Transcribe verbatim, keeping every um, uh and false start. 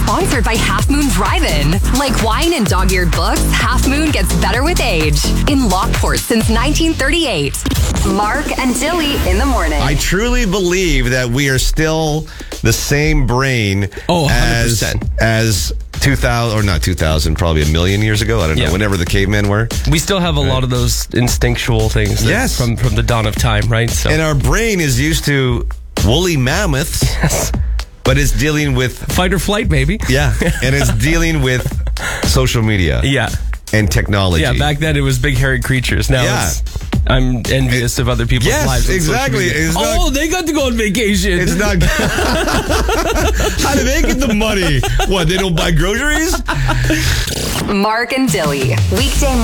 sponsored by Half Moon Drive-In. Like wine and dog-eared books, Half Moon gets better with age. In Lockport since nineteen thirty-eight. Mark and Dilly in the morning. I truly believe that we are still the same brain Oh, one hundred as, percent. as two thousand, or not two thousand, probably a million years ago. I don't know, Yeah. whenever the cavemen were. We still have a lot of those instinctual things that- Yes. from, from the dawn of time, right? So And our brain is used to woolly mammoths, yes. but it's dealing with, Fight or flight, baby. yeah, and it's dealing with social media Yeah. and technology. Yeah, back then it was big hairy creatures. Now Yeah. it's, I'm envious of other people's Yes, lives. on social exactly. media. It's oh, not- they got to go on vacation. It's not. How do they get the money? What, they don't buy groceries? Mark and Dilly. Weekday morning.